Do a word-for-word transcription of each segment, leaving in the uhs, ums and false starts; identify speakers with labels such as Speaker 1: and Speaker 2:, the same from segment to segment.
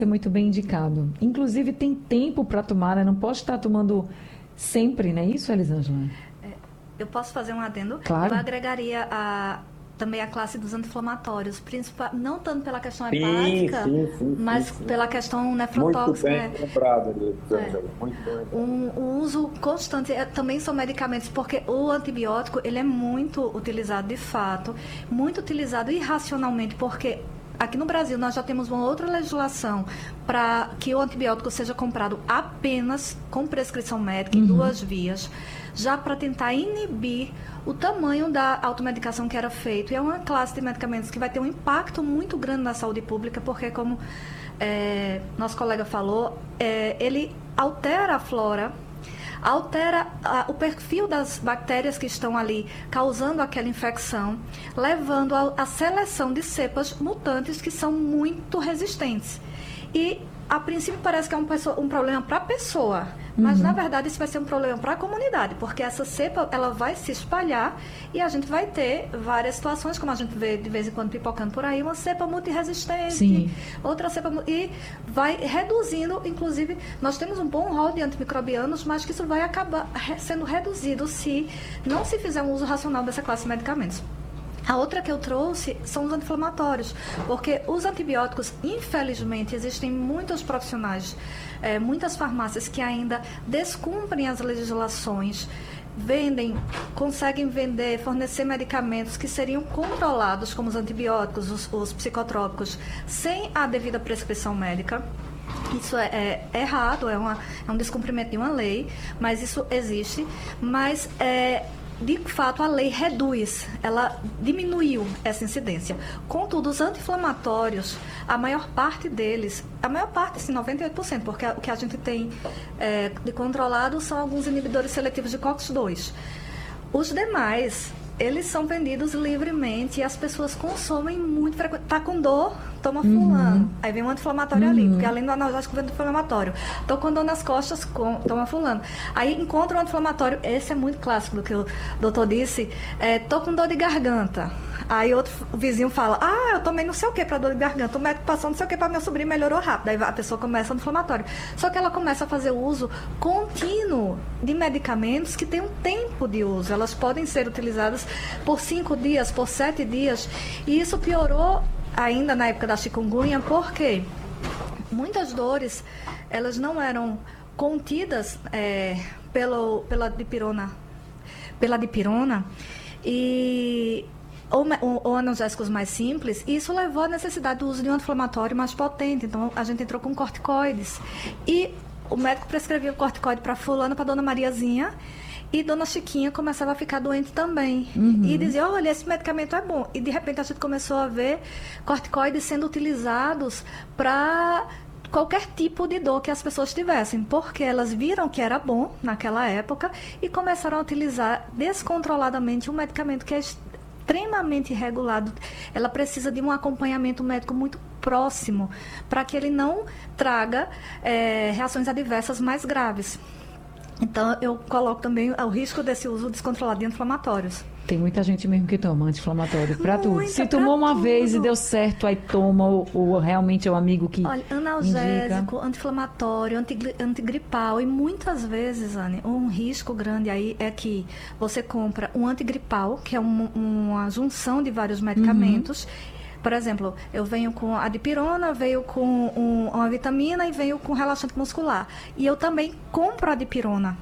Speaker 1: É muito bem indicado. Inclusive tem tempo para tomar, né? Não pode estar tomando sempre, não é isso, Elisângela?
Speaker 2: Eu posso fazer um adendo?
Speaker 1: Claro.
Speaker 2: Eu agregaria a, também a classe dos anti-inflamatórios, principal, não tanto pela questão
Speaker 3: Sim,
Speaker 2: hepática,
Speaker 3: sim, sim,
Speaker 2: mas
Speaker 3: sim, sim.
Speaker 2: pela questão
Speaker 3: Muito
Speaker 2: nefrotóxica.
Speaker 3: bem
Speaker 2: É.
Speaker 3: lembrado, Elisângela. Muito bem lembrado.
Speaker 2: Um, o uso constante é, também são medicamentos, porque o antibiótico ele é muito utilizado de fato, muito utilizado irracionalmente, porque aqui no Brasil nós já temos uma outra legislação para que o antibiótico seja comprado apenas com prescrição médica em
Speaker 1: Uhum.
Speaker 2: duas vias, já para tentar inibir o tamanho da automedicação que era feito. E é uma classe de medicamentos que vai ter um impacto muito grande na saúde pública, porque como é, nosso colega falou, é, ele altera a flora, altera a, o perfil das bactérias que estão ali causando aquela infecção, levando à seleção de cepas mutantes que são muito resistentes. E, a princípio, parece que é um, um problema para a pessoa, mas, uhum. na verdade, isso vai ser um problema para a comunidade, porque essa cepa ela vai se espalhar e a gente vai ter várias situações, como a gente vê de vez em quando pipocando por aí, uma cepa multiresistente, Sim. outra cepa... E vai reduzindo, inclusive, nós temos um bom rol de antimicrobianos, mas que isso vai acabar sendo reduzido se não se fizer um uso racional dessa classe de medicamentos. A outra que eu trouxe são os anti-inflamatórios, porque os antibióticos, infelizmente, existem muitos profissionais, é, muitas farmácias que ainda descumprem as legislações, vendem, conseguem vender, fornecer medicamentos que seriam controlados, como os antibióticos, os, os psicotrópicos, sem a devida prescrição médica. Isso é, é errado, é, uma, é um descumprimento de uma lei, mas isso existe. Mas... É, de fato, a lei reduz, ela diminuiu essa incidência. Contudo, os anti-inflamatórios, a maior parte deles, a maior parte, assim, noventa e oito por cento, porque o que a gente tem é, de controlado são alguns inibidores seletivos de COX dois. Os demais, eles são vendidos livremente e as pessoas consomem muito frequentemente. Tá com dor, toma fulano. Uhum. Aí vem um anti-inflamatório uhum. ali, porque além do analgésico vem do anti-inflamatório. Tô com dor nas costas, com, toma fulano. Aí encontra um anti-inflamatório, esse é muito clássico do que o doutor disse, é, tô com dor de garganta. Aí outro vizinho fala, ah, eu tomei não sei o que para dor de garganta, o médico passou não sei o que para meu sobrinho, melhorou rápido. Aí a pessoa começa no inflamatório. Só que ela começa a fazer uso contínuo de medicamentos que têm um tempo de uso. Elas podem ser utilizadas por cinco dias, por sete dias. E isso piorou ainda na época da chikungunya, porque muitas dores, elas não eram contidas é, pelo, pela dipirona, pela dipirona e... Ou, ou, ou analgésicos mais simples, e isso levou à necessidade do uso de um anti-inflamatório mais potente. Então, a gente entrou com corticoides. E o médico prescrevia o corticoide para fulana, para dona Mariazinha, e dona Chiquinha começava a ficar doente também. Uhum. E dizia, olha, esse medicamento é bom. E, de repente, a gente começou a ver corticoides sendo utilizados para qualquer tipo de dor que as pessoas tivessem, porque elas viram que era bom naquela época e começaram a utilizar descontroladamente um medicamento que é extremamente regulado. Ela precisa de um acompanhamento médico muito próximo para que ele não traga é, reações adversas mais graves. Então, eu coloco também o risco desse uso descontrolado de anti-inflamatórios.
Speaker 1: Tem muita gente mesmo que toma anti-inflamatório para tudo. Se tomou uma
Speaker 2: tudo.
Speaker 1: vez e deu certo, aí toma, ou, ou realmente é o amigo que
Speaker 2: Olha, analgésico, anti-inflamatório, antigripal. E muitas vezes, Anne, um risco grande aí é que você compra um antigripal, que é um, uma junção de vários medicamentos. Uhum. Por exemplo, eu venho com a dipirona, venho com um, uma vitamina e venho com relaxante muscular. E eu também compro a dipirona.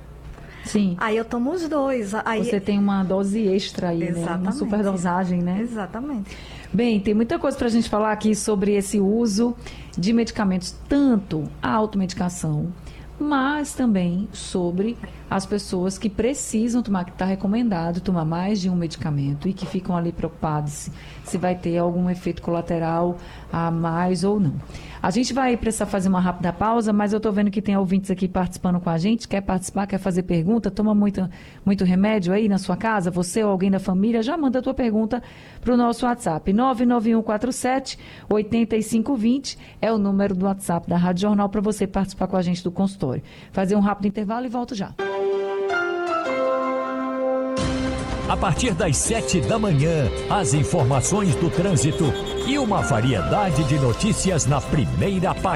Speaker 1: Sim.
Speaker 2: Aí eu tomo os dois. Aí...
Speaker 1: Você tem uma dose extra aí,
Speaker 2: Exatamente.
Speaker 1: né? Uma superdosagem, né?
Speaker 2: Exatamente.
Speaker 1: Bem, tem muita coisa para a gente falar aqui sobre esse uso de medicamentos, tanto a automedicação, mas também sobre as pessoas que precisam tomar, que está recomendado tomar mais de um medicamento e que ficam ali preocupados se, se vai ter algum efeito colateral a mais ou não. A gente vai precisar fazer uma rápida pausa, mas eu estou vendo que tem ouvintes aqui participando com a gente. Quer participar, quer fazer pergunta? Toma muito, muito remédio aí na sua casa? Você ou alguém da família? Já manda a tua pergunta para o nosso WhatsApp. nove nove um quatro sete, oito cinco dois zero é o número do WhatsApp da Rádio Jornal para você participar com a gente do consultório. Fazer um rápido intervalo e volto já.
Speaker 4: A partir das sete da manhã, as informações do trânsito e uma variedade de notícias na primeira página.